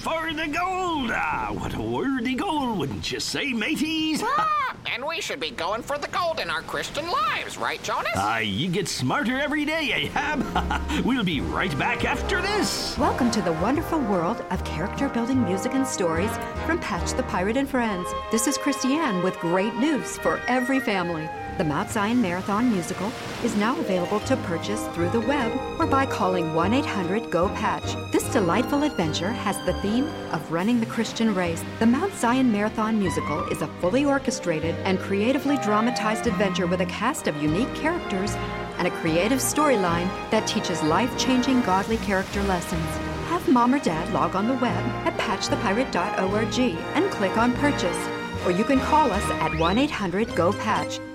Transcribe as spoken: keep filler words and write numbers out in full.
for the gold! Ah, what a worthy goal, wouldn't you say, mateys? Ah, and we should be going for the gold in our Christian lives, right, Jonas? Ah, you get smarter every day, Ahab. We'll be right back after this. Welcome to the wonderful world of character-building music and stories from Patch the Pirate and Friends. This is Christiane with great news for every family. The Mount Zion Marathon Musical is now available to purchase through the web or by calling one eight hundred go patch. This delightful adventure has the theme of running the Christian race. The Mount Zion Marathon Musical is a fully orchestrated and creatively dramatized adventure with a cast of unique characters and a creative storyline that teaches life-changing godly character lessons. Have Mom or Dad log on the web at patch the pirate dot org and click on Purchase. Or you can call us at one eight hundred go patch.